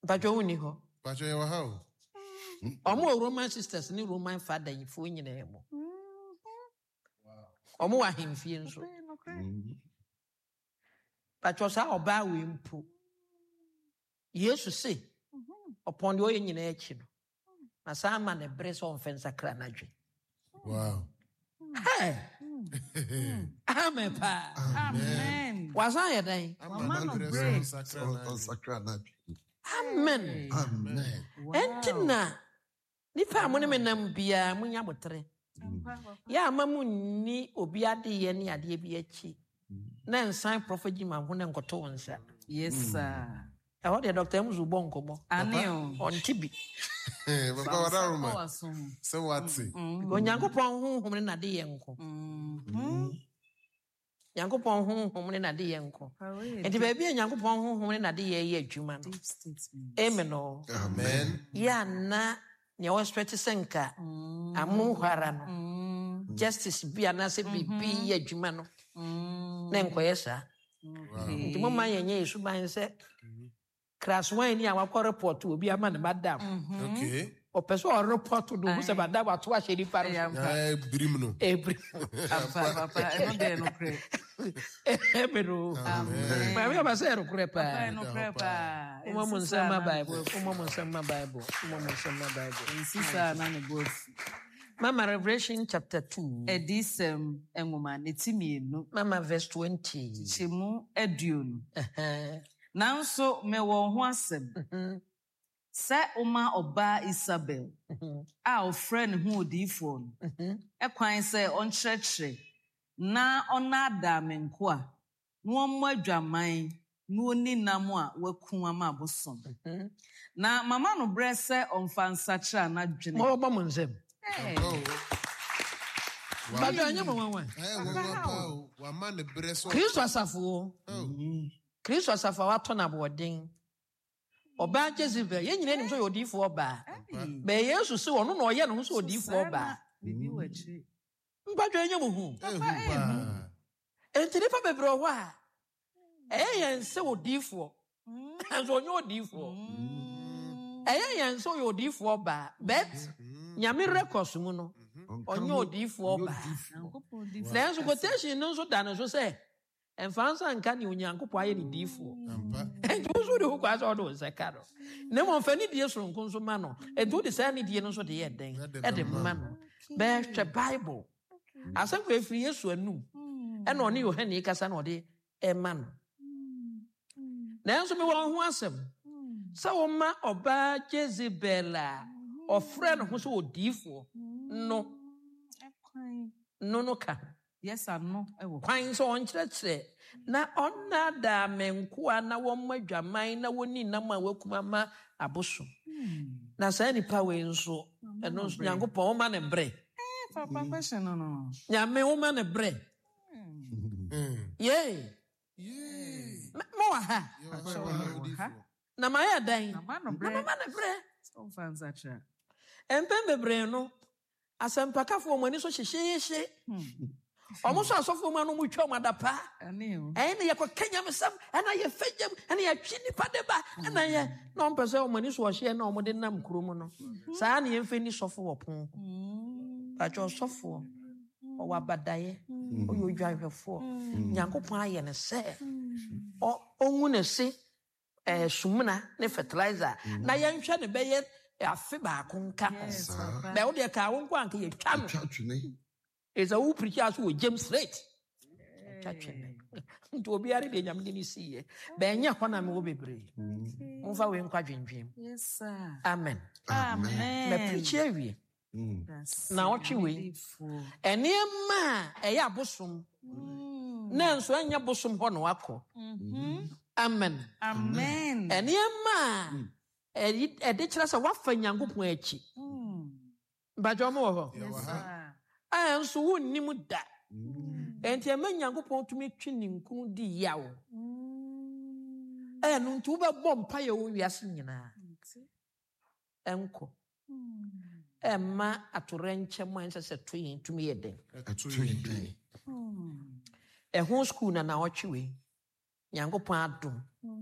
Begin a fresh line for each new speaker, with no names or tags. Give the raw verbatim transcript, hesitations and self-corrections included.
Bajo uni ho.
Bajo ya how?
Omo Roman sisters ni Roman father yifo nyina emo.
Wow.
Omo wa hemfie nso. Bajo sa oba we mpu. Yesu say upon the nyina echi no. Na sa ma ne bre so onfensa kra na dwe.
Wow.
Hey. Amen pa.
Amen.
Wasan ye dan.
Man of grace.
Amen.
Amen.
Entina nipa amone menam bia munya botre. Ya amamu ni obi ade ye ne ade bi achi. Na nsan prophet Jima ho ne nkoto wonsa.
Yes sir.
E ho de Doctor Muzu bo nkomo.
Aneo.
On tibi.
Eh, Papa wada Roma. Se what's
Onyankopon honhom ne na de ye nko.
Mhm.
Nyankopon honhom ne na de ye nko. Enti ba bia Nyankopon honhom ne na de ye ye adwuma no. Amen.
Amen.
Ya na ne wo straight senka. Amu hwara no. Justice bia na se bibi ye adwuma no. Na nkoye sa. Nti mo man yenye Yesu ban se class one ni awakọ report obi ama ne madam.
Okay.
O person o report do se madam ato a sheri par.
Eh brim no.
Eh brim.
Papa papa e no de no kre.
Eh bro. Amen. Ma me ba se ro kre pa.
Papa no kre pa.
Uma mun sama Bible. Uma mun sama Bible. Uma mun sama Bible.
Insisa na ne boss.
Mama Revelation chapter two.
Edisem engoma netimienu.
Mama verse twenty.
Chimu eduonu.
Eh.
Nanso me wo ho asem. Se oma oba Isabel. A ofre ne ho odifo no. Ekwan se onkyerɛkyerɛ na ona da menko a. No mo adwaman no ni nam a waku ama abosom. Na mama no bre se onfa nsakyera na dwene.
Mo ba mun nsem.
Hey.
Ba jo anya mo wan.
Eh wo wa ma ne bre so.
Kristo asafo. Kristo asafo wa to na boden. Oba Jezebel, ye nyina nim so yodifo oba. Be Yesu se wono na oye no so odifo oba.
Bibi wachi.
Mba jo anya mo hu. Enti nipa bebre ho a. Eh yen se odifo. Anzo onyo odifo. Eh yen so yodifo oba. Bet nyame records mu no. Onyo odifo oba. Na enso quotation no so da no so say enfansa nka ni onyankopɔ aye ni difo. Enti so de ho kwa so do sekaro. Na mo mfa ni die so nko so ma no. Enti de say ni die no so de ye den. E de ma no. Be hwɛ Bible. Asɛm kɔ efiri Yesu anu. E na ɔne Yohane kasa na ɔde e ma no. Na enso me wɔ ho asɛm. Sa wo ma oba Jezebel a ofre no ho so odifo. No. No no ka.
Yes and no. Ewo.
Kwan so onkyerɛkyerɛ na ɔna da menko a na wɔn adwaman na woni nam a wakuma ma aboso. Na saa nipa we nso ɛno nso Nyankopɔn wo ma ne bre.
Eh papa question no no.
Nyame wo ma ne bre. Yey.
Yey.
Mo wa ha. Na ma ya dan. Na ma ne bre.
So fans atra.
Empem bebre no asempakafo mo ani so hyehyehye. Omo so asofo mu anu mu twa mo adapa.
Aneo.
Eh na yakọ Kenya mesam, ana ye fejam, ana ye twi nipa deba, ana ye na on pese omo ni so hye na omo de nam krom no. Saa na ye mfeni sofo wopon. Ba jo sofo. O wa badaye. O yo dwahwefo. Nyankopon aye ne se. O onwu ne se eh sumuna ne fertilizer. Na ye nhwe ne be ye afe ba ko nka. Ba wo de ka wo nko anka ye twa no. Is a who preaches with James Rate. Touching to obiari de nyamde ni siye. Be nya hona me wo bebre. Mfa we nkwa dwendwem.
Yes sir.
Amen.
Amen.
Me preach awie. Na otwe we. Ene ma e ya bosom. Na nso anya bosom ho no akọ. Amen.
Amen.
Ene ma e e de kyerɛ sɛ wafa Nyankopɔn akyi. Bajo mo ho.
Yes sir.
Ah, nso wonnim da. Enti ema Nyankopɔn tumi twi ne nkun di yawo. Eh no ntu ba bom pa ye wo wiase nyina. Enko. Emma atorenche mo ense se to yin tumi ye den.
Atoyin.
Eh ho school na na otwe we. Nyankopɔn adom.